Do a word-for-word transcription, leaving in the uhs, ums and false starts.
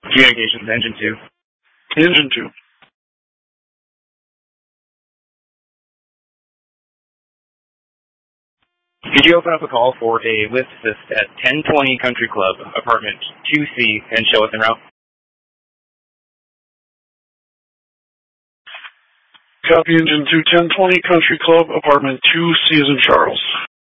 Communications, engine two. Engine two. Could you open up a call for a lift assist at ten twenty Country Club, apartment two C, and show us en route? Copy, Engine two, ten twenty Country Club, apartment two C as in Charles.